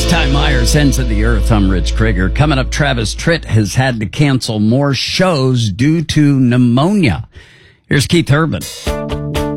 Ty Myers, Ends of the Earth. I'm Rich Krieger. Coming up, Travis Tritt has had to cancel more shows due to pneumonia. Here's Keith Urban.